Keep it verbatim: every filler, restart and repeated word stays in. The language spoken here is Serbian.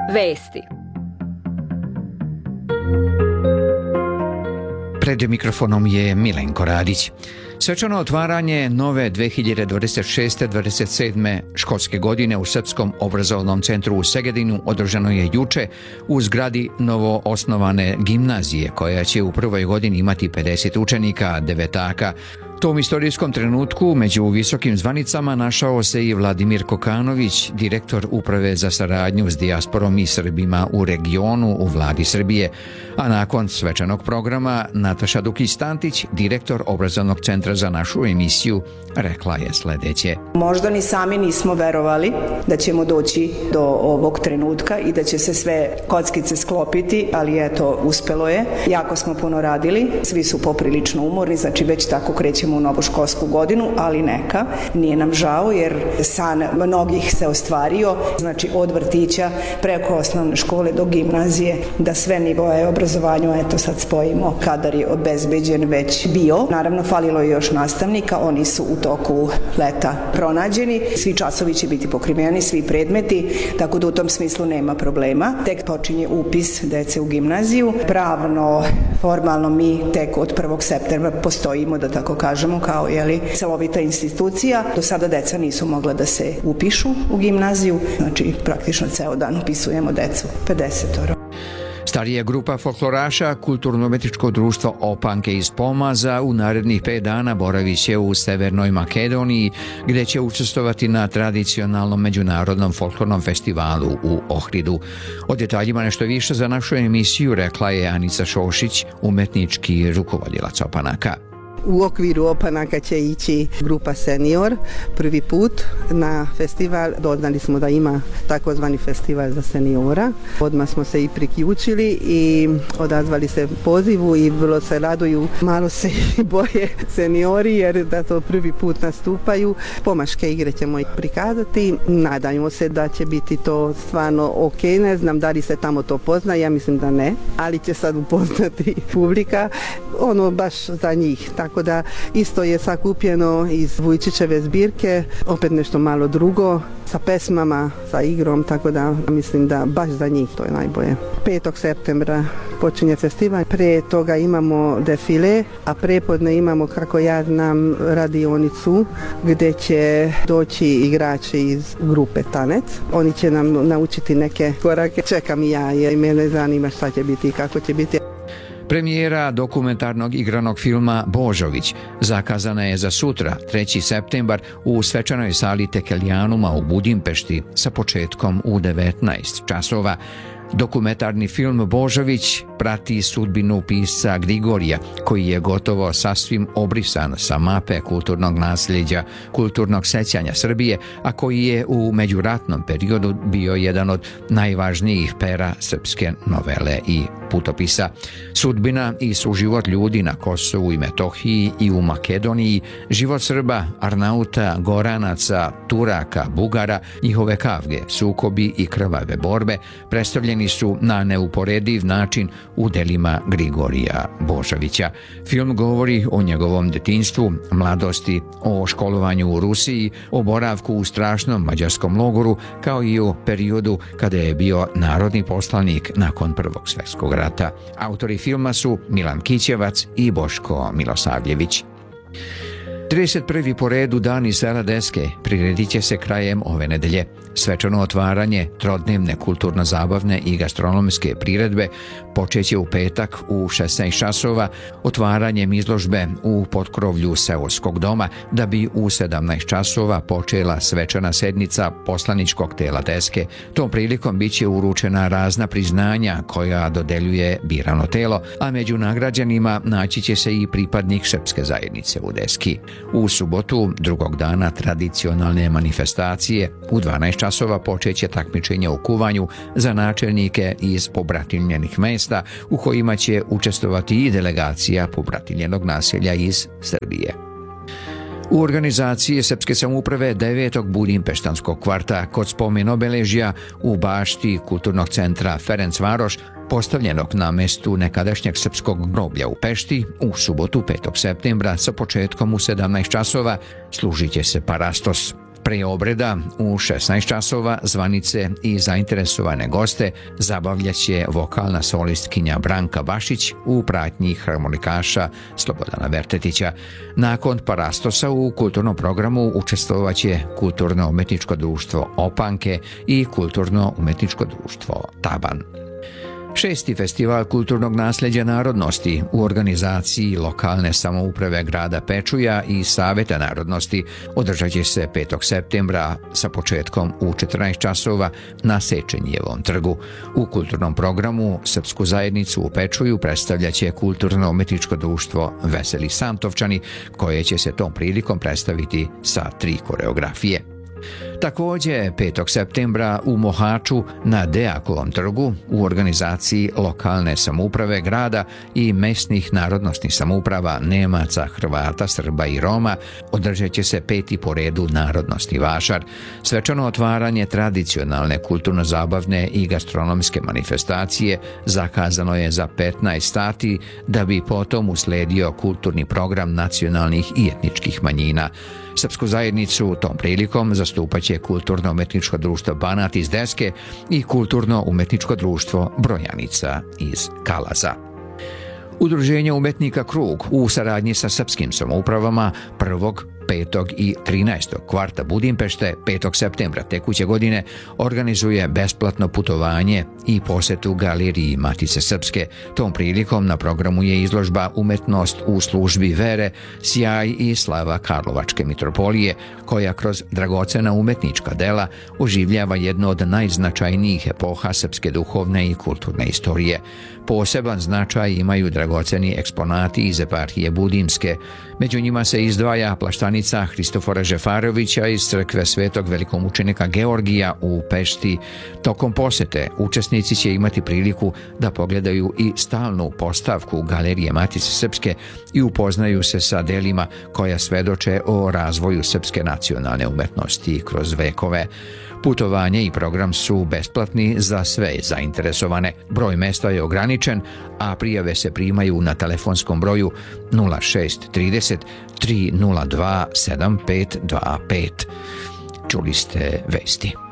Vesti. Pred mikrofonom je Milenko Radić. Svečano otvaranje nove dve hiljade dvadeset šeste dvadeset sedme školske godine u Srpskom obrazovnom centru u Segedinu održano je juče u zgradi novo osnovane gimnazije koja će u prvoj godini imati pedeset učenika, devetaka. U tom istorijskom trenutku među visokim zvanicama našao se i Vladimir Kokanović, direktor Uprave za saradnju s dijasporom i Srbima u regionu u vladi Srbije, a nakon svečanog programa Nataša Dukić-Stantić, direktor Obrazovnog centra za našu emisiju, rekla je sledeće. Možda ni sami nismo verovali da ćemo doći do ovog trenutka i da će se sve kockice sklopiti, ali eto, uspelo je. Jako smo puno radili, svi su poprilično umorni, znači već tako krećemo u novu školsku godinu, ali neka. Nije nam žao jer san mnogih se ostvario, znači od vrtića preko osnovne škole do gimnazije, da sve nivoe obrazovanja eto sad spojimo. Kadar je obezbeđen već bio. Naravno, falilo je još nastavnika, oni su u toku leta pronađeni. Svi časovi će biti pokriveni, svi predmeti, tako da u tom smislu nema problema. Tek počinje upis dece u gimnaziju. Pravno, formalno mi tek od prvog septembra postojimo, da tako kažemo, kao jeli, celovita institucija. Do sada deca nisu mogla da se upišu u gimnaziju, znači praktično ceo dan upisujemo decu, pedesetoro. Starija grupa folkloraša Kulturno-umetničko društvo Opanke iz Pomaza u narednih pet dana boravit će u Severnoj Makedoniji, gdje će učestvovati na tradicionalnom međunarodnom folklornom festivalu u Ohridu. O detaljima nešto više za našu emisiju rekla je Anica Šošić, umetnički rukovodilac Opanaka. U okviru Opanaka će ići grupa Senior prvi put na festival. Doznali smo da ima takozvani festival za seniora. Odmah smo se i priključili i odazvali se pozivu i vrlo se raduju. Malo se i boje seniori jer da to prvi put nastupaju. Pomaške igre ćemo ih prikazati. Nadajmo se da će biti to stvarno ok. Ne znam da li se tamo to pozna, ja mislim da ne, ali će sad upoznati publika. Ono baš za njih. Tako da isto je sakupljeno iz Vujčićeve zbirke, opet nešto malo drugo, sa pesmama, sa igrom, tako da mislim da baš za njih to je najbolje. petog septembra počinje festival, pre toga imamo defile, a prepodne imamo, kako ja znam, radionicu gdje će doći igrači iz grupe Tanec. Oni će nam naučiti neke korake. Čekam i ja jer mene zanima šta će biti i kako će biti. Premijera dokumentarnog igranog filma Božović zakazana je za sutra, treći septembar, u svečanoj sali Tekelijanuma u Budimpešti sa početkom u devetnaest časova. Dokumentarni film Božović prati sudbinu pisca Grigorija, koji je gotovo sasvim obrisan sa mape kulturnog nasljeđa, kulturnog sećanja Srbije, a koji je u međuratnom periodu bio jedan od najvažnijih pera srpske novele i putopisa. Sudbina i suživot ljudi na Kosovu i Metohiji i u Makedoniji, život Srba, Arnauta, Goranaca, Turaka, Bugara, njihove kavge, sukobi i krvave borbe predstavljeni su na neuporediv način u delima Grigorija Božovića. Film govori o njegovom detinjstvu, mladosti, o školovanju u Rusiji, o boravku u strašnom mađarskom logoru, kao i o periodu kada je bio narodni poslanik nakon Prvog svjetskog rata. Autori filma su Milan Kićevac i Boško Milosavljević. trideset prvi po redu Dan iz sela Deske priredit će se krajem ove nedelje. Svečano otvaranje trodnevne kulturno-zabavne i gastronomske priredbe počeće u petak u šesnaest časova otvaranjem izložbe u potkrovlju seoskog doma, da bi u sedamnaest časova počela svečana sednica poslaničkog tela Deske. Tom prilikom biće uručena razna priznanja koja dodeljuje birano telo, a među nagrađenima naći će se i pripadnik srpske zajednice u Deski. U subotu, drugog dana tradicionalne manifestacije, u dvanaest časova počeće takmičenje u kuvanju za načelnike iz pobratimljenih mesta, u kojima će učestvovati i delegacija pobratimljenog naselja iz Srbije. U organizaciji Srpske samouprave devetog Budimpeštanskog kvarta kod spomen obeležja u bašti kulturnog centra Ferencvaroš, postavljenog na mestu nekadašnjeg srpskog groblja u Pešti, u subotu petog septembra sa početkom u sedamnaest časova služit će se parastos. Pre obreda u šesnaest časova zvanice i zainteresovane goste zabavljaće vokalna solistkinja Branka Bašić u pratnji harmonikaša Slobodana Vertetića. Nakon parastosa u kulturnom programu učestvovaće Kulturno-umetničko društvo Opanke i Kulturno-umetničko društvo Taban. Šesti festival kulturnog nasljeđa narodnosti u organizaciji lokalne samouprave grada Pečuja i Saveta narodnosti održat će se petog septembra sa početkom u četrnaest časova na Sečenjevom trgu. U kulturnom programu srpsku zajednicu u Pečuju predstavljaće Kulturno-umetničko društvo Veseli Santovčani, koje će se tom prilikom predstaviti sa tri koreografije. Također, petog septembra u Mohaču na Dejakovom trgu u organizaciji lokalne samouprave grada i mesnih narodnostnih samouprava Nemaca, Hrvata, Srba i Roma održat će se peti po redu narodnostni vašar. Svečano otvaranje tradicionalne kulturno-zabavne i gastronomske manifestacije zakazano je za petnaest sati, da bi potom usledio kulturni program nacionalnih i etničkih manjina. Srpsku zajednicu tom prilikom zastupaće Kulturno-umetničko društvo Banat iz Deske i Kulturno-umetničko društvo Brojanica iz Kalaza. Udruženje umetnika Krug u saradnji sa srpskim samoupravama prvog, petog i trinaestog kvarta Budimpešte petog septembra tekuće godine organizuje besplatno putovanje i posetu galeriji Matice Srpske. Tom prilikom na programu je izložba Umetnost u službi vere, sjaj i slava Karlovačke mitropolije, koja kroz dragocena umetnička dela oživljava jedno od najznačajnijih epoha srpske duhovne i kulturne istorije. Poseban značaj imaju dragoceni eksponati iz eparhije Budimske. Među njima se izdvaja plaštanica Hristofora Žefarovića iz crkve Svetog velikomučenika Georgija u Pešti. Tokom posete učesnici će imati priliku da pogledaju i stalnu postavku Galerije Matice Srpske i upoznaju se sa delima koja svedoče o razvoju srpske nacionalne umetnosti kroz vekove. Putovanje i program su besplatni za sve zainteresovane. Broj mesta je ograničen, a prijave se primaju na telefonskom broju nula šest trideset tri nula dva sedam pet dva pet. Čuli ste vesti.